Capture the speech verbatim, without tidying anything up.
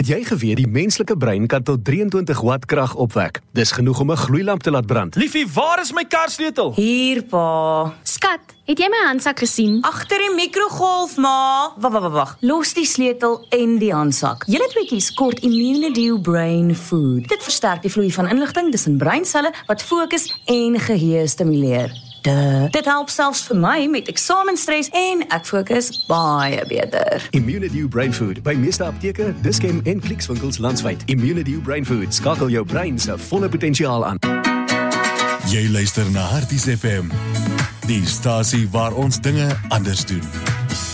Het jy geweet die menslike brein kan tot drieëntwintig watt krag opwek? Dis genoeg om 'n gloeilamp te laat brand. Liefie, waar is my karsleutel? Hier, pa. Skat, het jy my handsak gesien? Agter die mikrogolf, ma. Wag, wag, wag. Los die sleutel en die handsak. Julle tweeetjies kort Immunedio Brain Food. Dit versterk die vloei van inligting tussen breinselle wat fokus en geheue stimuleer. Duh. Dit help selfs vir my met eksamenstres en ek fokus baie beter. Immunedio Brain Food by meeste apteke, Dischem en Clicks-winkels landwyd. Immunedio Brain Food skakel jou brein se volle potensiaal aan. Jy luister na Harties F M, die stasie waar ons dinge anders doen.